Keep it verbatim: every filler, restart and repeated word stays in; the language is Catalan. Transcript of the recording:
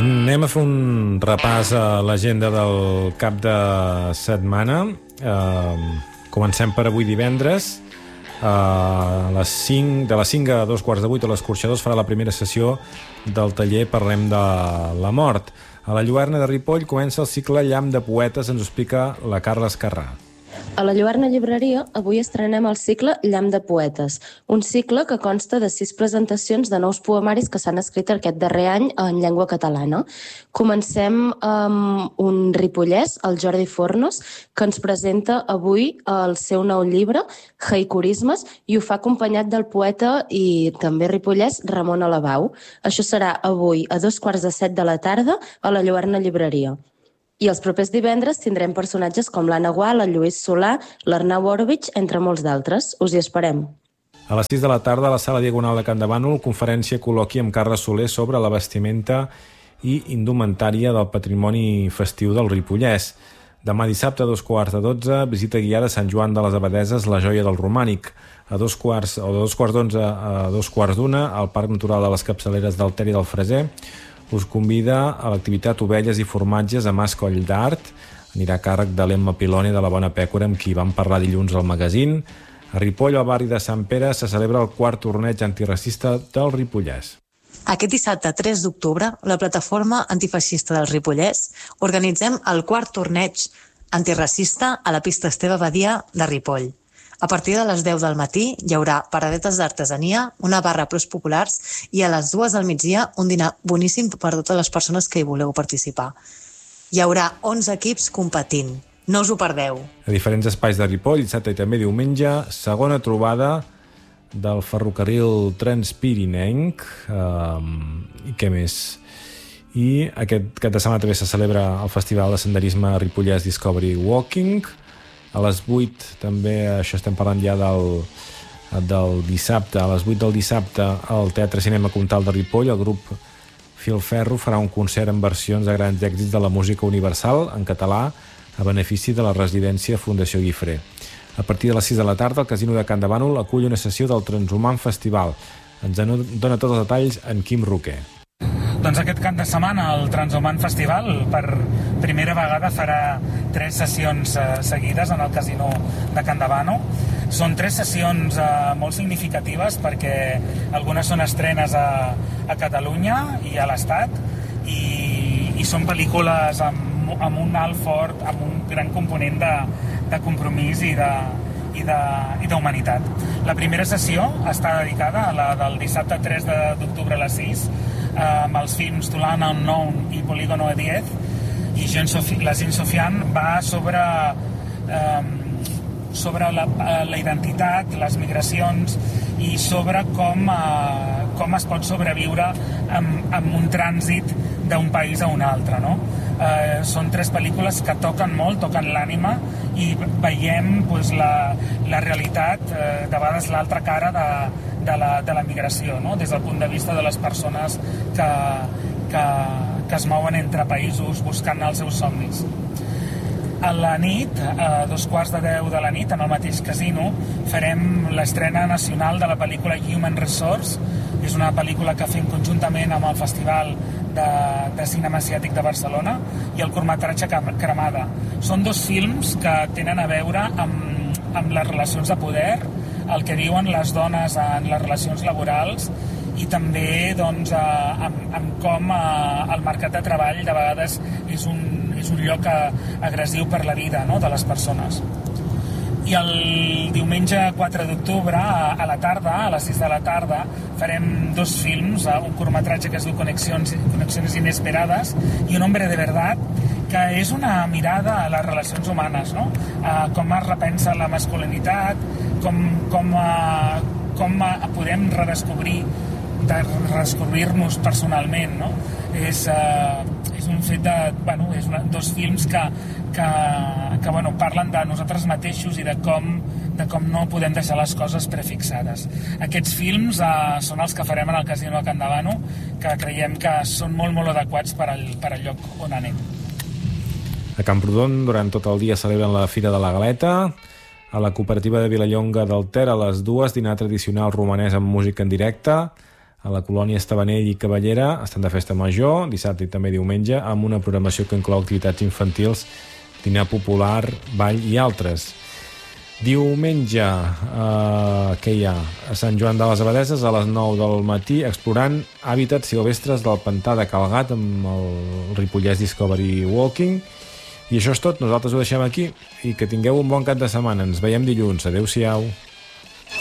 Anem a fer un repàs a l'agenda del cap de setmana. Eh, comencem per avui divendres. Eh, a les cinc, de les cinc a dos quarts de vuit a l'Escorxador es farà la primera sessió del taller Parlem de la mort. A la Lluerna de Ripoll comença el cicle Llamp de poetes, ens ho explica la Carla Escarrà. A la Lluerna Llibreria avui estrenem el cicle Llamp de poetes, un cicle que consta de sis presentacions de nous poemaris que s'han escrit aquest darrer any en llengua catalana. Comencem amb un ripollès, el Jordi Fornos, que ens presenta avui el seu nou llibre, Haikurismes, i ho fa acompanyat del poeta i també ripollès Ramon Alabau. Això serà avui a dos quarts de set de la tarda a la Lluerna Llibreria. I els propers divendres tindrem personatges com l'Anna Gual, el Lluís Solà, l'Arnau Orovich, entre molts d'altres. Us hi esperem. A les sis de la tarda, a la Sala Diagonal de Can de Bànol, conferència col·loqui amb Carles Soler sobre la vestimenta i indumentària del patrimoni festiu del Ripollès. Demà dissabte, a dos quarts de dotze, visita guiada a Sant Joan de les Abadeses, la joia del romànic. A dos quarts, o de dos quarts d'onze a dos quarts d'una, al Parc Natural de les Capçaleres del Ter i del Freser, us convida a l'activitat Ovelles i Formatges a Mas Coll d'Art. Anirà a càrrec de l'Emma Piloni de la Bona Pècora, amb qui vam parlar dilluns al magazín. A Ripoll, al barri de Sant Pere, se celebra el quart torneig antiracista del Ripollès. Aquest dissabte tres d'octubre, la plataforma antifeixista del Ripollès organitzem el quart torneig antiracista a la pista Esteve Badia de Ripoll. A partir de les deu del matí hi haurà paradetes d'artesania, una barra plus populars i a les dues del migdia un dinar boníssim per a totes les persones que hi voleu participar. Hi haurà onze equips competint. No us ho perdeu. A diferents espais de Ripoll, dissabte i també diumenge, segona trobada del ferrocarril transpirinenc. Um, I què més? I aquest cap de setmana també se celebra el Festival de Senderisme Ripollès Discovery Walking. A les vuit també, això estem parlant ja del, del dissabte, a les vuit del dissabte al Teatre Cinema Comtal de Ripoll, el grup Filferro farà un concert amb versions de grans èxits de la música universal en català a benefici de la residència Fundació Guifré. A partir de les sis de la tarda, el Casino de Can de Bànol acull una sessió del Transhumant Festival. Ens dona tots els detalls en Quim Roquer. Doncs aquest cap de setmana el Transhumant Festival per primera vegada farà tres sessions eh, seguides en el Casino de Can de Bànol. Són tres sessions eh, molt significatives perquè algunes són estrenes a, a Catalunya i a l'Estat i, i són pel·lícules amb, amb un alt fort, amb un gran component de, de compromís i de, i de, i d'humanitat. La primera sessió està dedicada a la del dissabte tres d'octubre a les sis, amb els films Toulon Unknown i Polígono diez, i la Jean Sofian va sobre eh, sobre la, la identitat, les migracions i sobre com, eh, com es pot sobreviure amb, amb un trànsit d'un país a un altre, no? Eh, són tres pel·lícules que toquen molt, toquen l'ànima i veiem pues, la, la realitat, eh, de vegades l'altra cara de, de, la, de la migració, no? Des del punt de vista de les persones que, que, que es mouen entre països buscant els seus somnis. A la nit, a dos quarts de deu de la nit, en el mateix casino, farem l'estrena nacional de la pel·lícula Human Resource. És una pel·lícula que fem conjuntament amb el Festival de, de Cinema Asiàtic de Barcelona i el curtmetratge Cremada. Són dos films que tenen a veure amb, amb les relacions de poder, el que viuen les dones en les relacions laborals i també doncs, amb, amb com el mercat de treball de vegades és un, és un lloc agressiu per la vida, no?, de les persones. I el diumenge quatre d'octubre, a la tarda, a les sis de la tarda, farem dos films, un curtmetratge que es diu Connexions, Connexions Inesperades i Un hombre de verdad, que és una mirada a les relacions humanes, no? Com es repensa la masculinitat, com, com, com podem redescobrir de redescobrir-nos personalment, no? És, uh, és un fet de... Bueno, és una, dos films que, que, que bueno, parlen de nosaltres mateixos i de com, de com no podem deixar les coses prefixades. Aquests films uh, són els que farem en el Casino de Can de Bànol, que creiem que són molt, molt adequats per al, per al lloc on anem. A Camprodon, durant tot el dia celebren la Fira de la Galeta. A la cooperativa de Vilallonga del Ter, a les dues, dinar tradicional romanès amb música en directe. a la colònia Estabanell i Cavallera estan de festa major, dissabte i també diumenge, amb una programació que inclou activitats infantils, dinar popular, ball i altres. Diumenge, eh, què hi ha? A Sant Joan de les Abadeses a les nou del matí, explorant hàbitats silvestres del pantà de Calgat amb el Ripollès Discovery Walking. I això és tot, nosaltres ho deixem aquí i que tingueu un bon cap de setmana. Ens veiem dilluns. Adéu-siau.